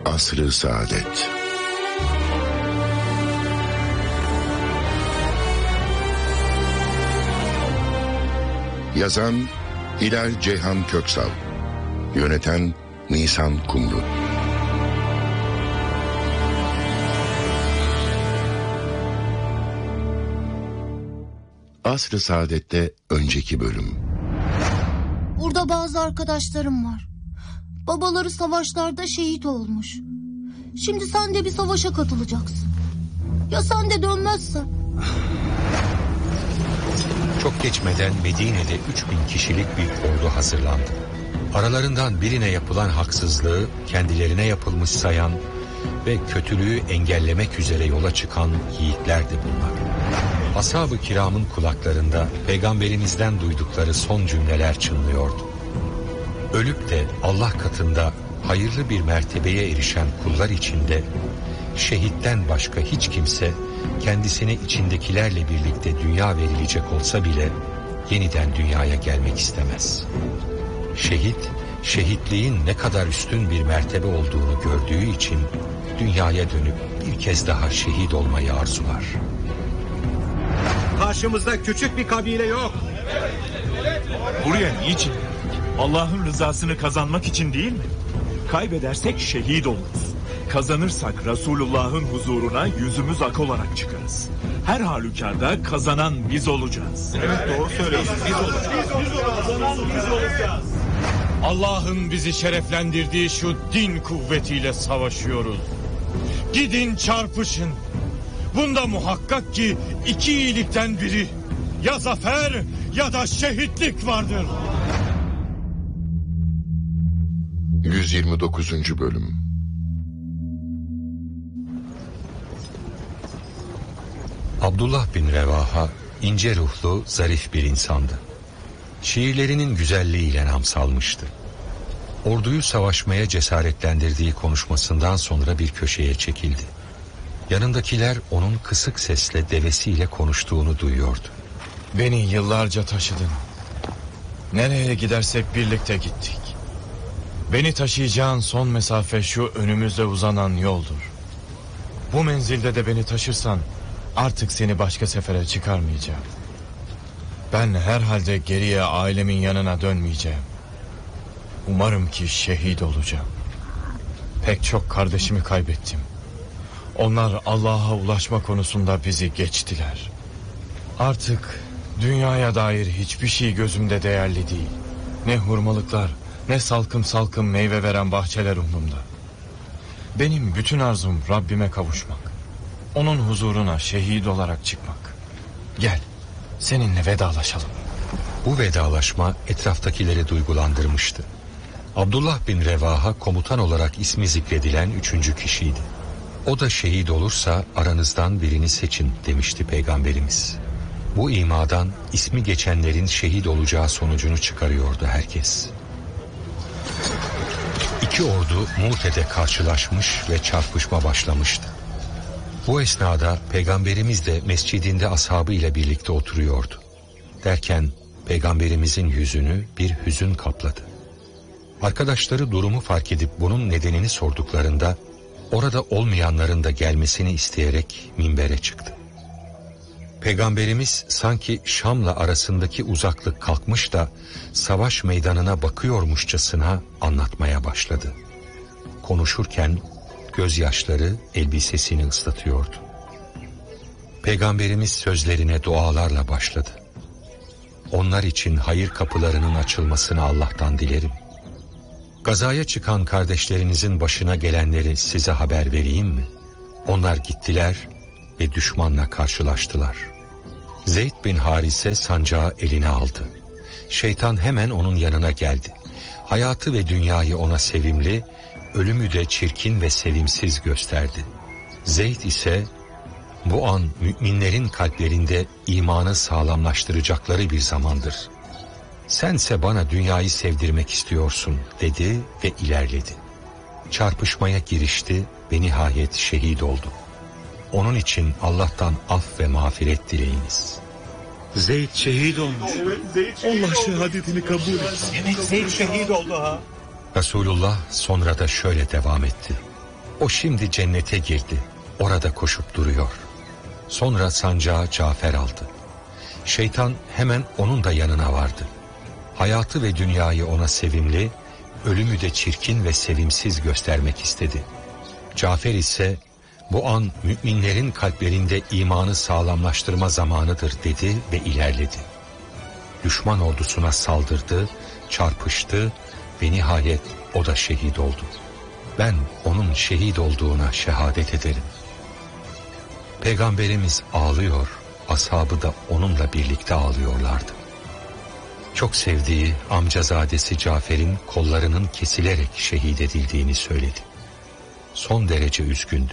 Asr-ı Saadet. Yazan Hilal Ceyhan Köksal, yöneten Nisan Kumru. Asr-ı Saadet'te önceki bölüm. Burada bazı arkadaşlarım var. Babaları savaşlarda şehit olmuş. Şimdi sen de bir savaşa katılacaksın. Ya sen de dönmezsen? Çok geçmeden Medine'de 3000 kişilik bir ordu hazırlandı. Aralarından birine yapılan haksızlığı kendilerine yapılmış sayan ve kötülüğü engellemek üzere yola çıkan yiğitlerdi bunlar. Ashab-ı kiramın kulaklarında peygamberimizden duydukları son cümleler çınlıyordu. Ölüp de Allah katında hayırlı bir mertebeye erişen kullar içinde şehitten başka hiç kimse kendisine içindekilerle birlikte dünya verilecek olsa bile yeniden dünyaya gelmek istemez. Şehit, şehitliğin ne kadar üstün bir mertebe olduğunu gördüğü için dünyaya dönüp bir kez daha şehit olmayı arzular. Karşımızda küçük bir kabile yok. Buraya niçin? Allah'ın rızasını kazanmak için değil mi? Kaybedersek şehit oluruz. Kazanırsak Resulullah'ın huzuruna yüzümüz ak olarak çıkarız. Her halükarda kazanan biz olacağız. Evet, doğru söylüyorsun. Biz olacağız. Allah'ın bizi şereflendirdiği şu din kuvvetiyle savaşıyoruz. Gidin çarpışın. Bunda muhakkak ki iki iyilikten biri, ya zafer ya da şehitlik vardır. 129. bölüm. Abdullah bin Revaha ince ruhlu, zarif bir insandı. Şiirlerinin güzelliğiyle nam salmıştı. Orduyu savaşmaya cesaretlendirdiği konuşmasından sonra bir köşeye çekildi. Yanındakiler onun kısık sesle devesiyle konuştuğunu duyuyordu. Beni yıllarca taşıdın. Nereye gidersek birlikte gittik. Beni taşıyacağın son mesafe şu önümüzde uzanan yoldur. Bu menzilde de beni taşırsan artık seni başka sefere çıkarmayacağım. Ben herhalde geriye ailemin yanına dönmeyeceğim. Umarım ki şehit olacağım. Pek çok kardeşimi kaybettim. Onlar Allah'a ulaşma konusunda bizi geçtiler. Artık dünyaya dair hiçbir şey gözümde değerli değil. Ne hurmalıklar, ne salkım meyve veren bahçeler umurumda. Benim bütün arzum Rabbime kavuşmak. Onun huzuruna şehit olarak çıkmak. Gel, seninle vedalaşalım. Bu vedalaşma etraftakileri duygulandırmıştı. Abdullah bin Revaha komutan olarak ismi zikredilen 3. kişiydi. O da şehit olursa aranızdan birini seçin demişti Peygamberimiz. Bu imadan ismi geçenlerin şehit olacağı sonucunu çıkarıyordu herkes. İki ordu Mu'te'de karşılaşmış ve çarpışma başlamıştı. Bu esnada Peygamberimiz de mescidinde ashabıyla birlikte oturuyordu. Derken Peygamberimizin yüzünü bir hüzün kapladı. Arkadaşları durumu fark edip bunun nedenini sorduklarında orada olmayanların da gelmesini isteyerek minbere çıktı. Peygamberimiz sanki Şam'la arasındaki uzaklık kalkmış da savaş meydanına bakıyormuşçasına anlatmaya başladı. Konuşurken gözyaşları elbisesini ıslatıyordu. Peygamberimiz sözlerine dualarla başladı. Onlar için hayır kapılarının açılmasını Allah'tan dilerim. Gazaya çıkan kardeşlerinizin başına gelenleri size haber vereyim mi? Onlar gittiler ve düşmanla karşılaştılar. Zeyd bin Harise sancağı eline aldı. Şeytan hemen onun yanına geldi. Hayatı ve dünyayı ona sevimli, ölümü de çirkin ve sevimsiz gösterdi. Zeyd ise bu an müminlerin kalplerinde imanı sağlamlaştıracakları bir zamandır. Sense bana dünyayı sevdirmek istiyorsun dedi ve ilerledi. Çarpışmaya girişti ve nihayet şehit oldu. Onun için Allah'tan af ve mağfiret dileyiniz. Zeyd şehit olmuş. Evet, Allah şehadetini kabul etsin. Demek Zeyd şehit oldu ha. Resulullah sonra da şöyle devam etti. O şimdi cennete girdi. Orada koşup duruyor. Sonra sancağı Cafer aldı. Şeytan hemen onun da yanına vardı. Hayatı ve dünyayı ona sevimli, ölümü de çirkin ve sevimsiz göstermek istedi. Cafer ise bu an müminlerin kalplerinde imanı sağlamlaştırma zamanıdır dedi ve ilerledi. Düşman ordusuna saldırdı, çarpıştı ve nihayet o da şehit oldu. Ben onun şehit olduğuna şehadet ederim. Peygamberimiz ağlıyor, ashabı da onunla birlikte ağlıyorlardı. Çok sevdiği amcazadesi Cafer'in kollarının kesilerek şehit edildiğini söyledi. Son derece üzgündü.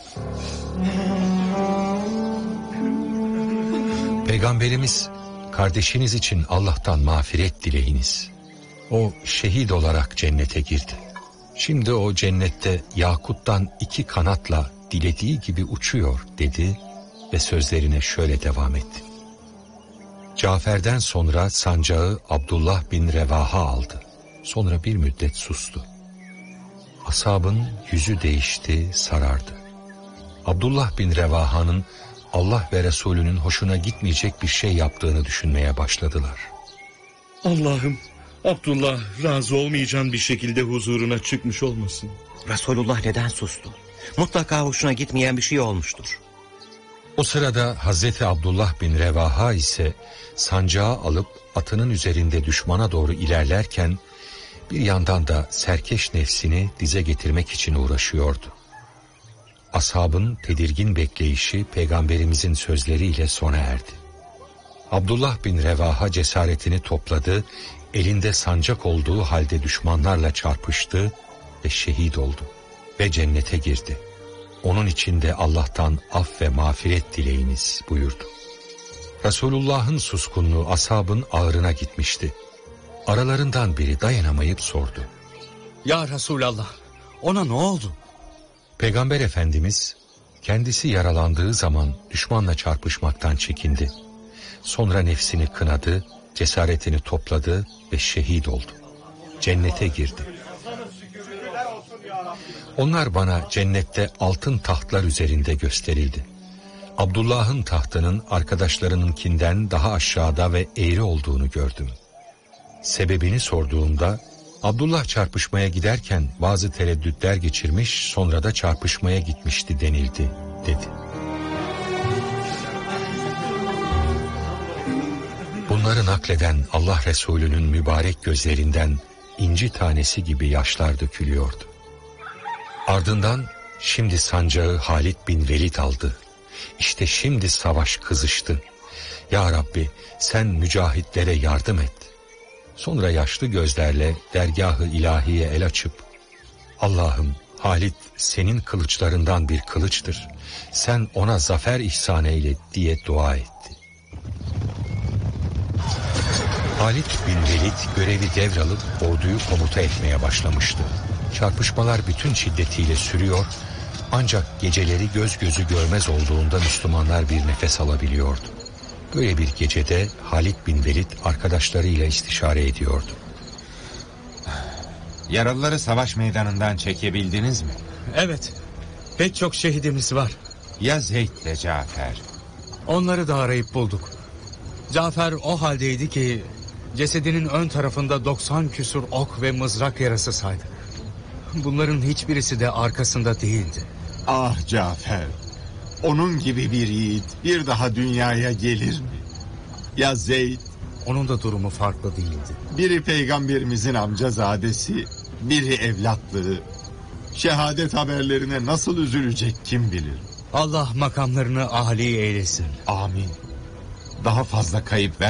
Peygamberimiz, kardeşiniz için Allah'tan mağfiret dileyiniz. O şehit olarak cennete girdi. Şimdi o cennette yakuttan 2 kanatla dilediği gibi uçuyor dedi ve sözlerine şöyle devam etti. Cafer'den sonra sancağı Abdullah bin Revaha aldı. Sonra bir müddet sustu. Ashabın yüzü değişti, sarardı. Abdullah bin Revaha'nın Allah ve Resulünün hoşuna gitmeyecek bir şey yaptığını düşünmeye başladılar. Allah'ım, Abdullah razı olmayacağın bir şekilde huzuruna çıkmış olmasın. Resulullah neden sustu? Mutlaka hoşuna gitmeyen bir şey olmuştur. O sırada Hazreti Abdullah bin Revaha ise sancağı alıp atının üzerinde düşmana doğru ilerlerken bir yandan da serkeş nefsini dize getirmek için uğraşıyordu. Ashabın tedirgin bekleyişi Peygamberimizin sözleriyle sona erdi. Abdullah bin Revaha cesaretini topladı, elinde sancak olduğu halde düşmanlarla çarpıştı ve şehit oldu ve cennete girdi. Onun için de Allah'tan af ve mağfiret dileyiniz buyurdu. Resulullah'ın suskunluğu ashabın ağrına gitmişti. Aralarından biri dayanamayıp sordu. Ya Resulallah, ona ne oldu? Peygamber Efendimiz kendisi yaralandığı zaman düşmanla çarpışmaktan çekindi. Sonra nefsini kınadı, cesaretini topladı ve şehit oldu. Cennete girdi. Onlar bana cennette altın tahtlar üzerinde gösterildi. Abdullah'ın tahtının arkadaşlarınınkinden daha aşağıda ve eğri olduğunu gördüm. Sebebini sorduğumda Abdullah çarpışmaya giderken bazı tereddütler geçirmiş, sonra da çarpışmaya gitmişti denildi, dedi. Bunları nakleden Allah Resulü'nün mübarek gözlerinden inci tanesi gibi yaşlar dökülüyordu. Ardından şimdi sancağı Halid bin Velid aldı. İşte şimdi savaş kızıştı. Ya Rabbi, sen mücahitlere yardım et. Sonra yaşlı gözlerle dergâh-ı ilahiye el açıp, Allah'ım, Halid senin kılıçlarından bir kılıçtır. Sen ona zafer ihsan eyle diye dua etti. Halid bin Velid görevi devralıp orduyu komuta etmeye başlamıştı. Çarpışmalar bütün şiddetiyle sürüyor, ancak geceleri göz gözü görmez olduğunda Müslümanlar bir nefes alabiliyordu. Böyle bir gecede Halid bin Velid arkadaşlarıyla istişare ediyordu. Yaralıları savaş meydanından çekebildiniz mi? Evet, pek çok şehidimiz var. Ya Zeyd ile Cafer? Onları da arayıp bulduk. Cafer o haldeydi ki cesedinin ön tarafında 90 küsur ok ve mızrak yarası saydı. Bunların hiçbirisi de arkasında değildi. Ah Cafer, onun gibi bir yiğit bir daha dünyaya gelir mi? Ya Zeyd? Onun da durumu farklı değildi. Biri peygamberimizin amcazadesi, biri evlatlığı. Şehadet haberlerine nasıl üzülecek kim bilir? Allah makamlarını âli eylesin. Amin. Daha fazla kayıp ver.